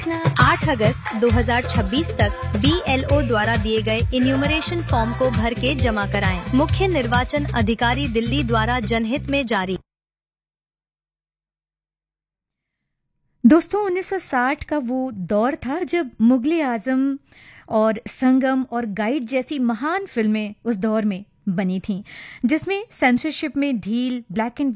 8 अगस्त 2026 तक BLO द्वारा दिए गए इन्यूमरेशन फॉर्म को भर के जमा कराएं। मुख्य निर्वाचन अधिकारी दिल्ली द्वारा जनहित में जारी। दोस्तों 1960 का वो दौर था जब मुगले आजम और संगम और गाइड जैसी महान फिल्में उस दौर में बनी थीं, जिसमें सेंसरशिप में ढील, ब्लैक एंड